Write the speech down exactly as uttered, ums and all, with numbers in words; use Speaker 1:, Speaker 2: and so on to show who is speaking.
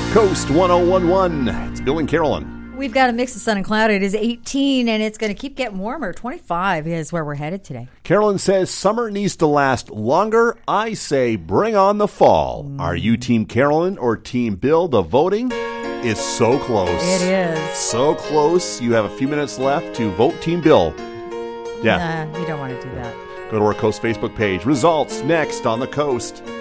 Speaker 1: Coast one oh one one. It's Bill and Carolyn.
Speaker 2: We've got a mix of sun and cloud. It is eighteen, and it's going to keep getting warmer. twenty-five is where we're headed today.
Speaker 1: Carolyn says summer needs to last longer. I say bring on the fall. Mm. Are you Team Carolyn or Team Bill? The voting is so close.
Speaker 2: It is.
Speaker 1: So close. You have a few minutes left to vote Team Bill. Yeah.
Speaker 2: Nah, you don't want to do that.
Speaker 1: Go to our Coast Facebook page. Results next on the Coast.